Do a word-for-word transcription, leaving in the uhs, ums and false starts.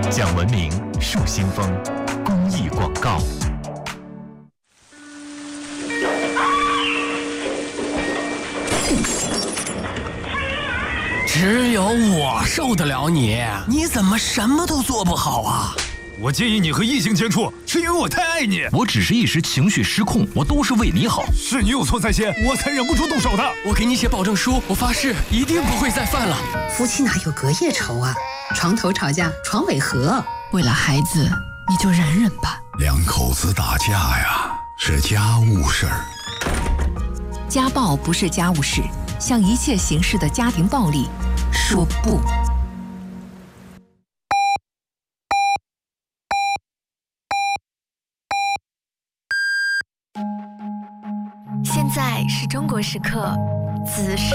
讲文明树新风，公益广告。 只有我受得了你，你怎么什么都做不好啊？ 我建议你和异性接触，是因为我太爱你。 我只是一时情绪失控，我都是为你好。 是你有错在先，我才忍不住动手的。 我给你写保证书，我发誓一定不会再犯了。 夫妻哪有隔夜仇啊？床头吵架床尾和。 为了孩子，你就忍忍吧。 两口子打架呀，是家务事儿。 家暴不是家务事，向一切形式的家庭暴力说不。 现在是中国时刻子时。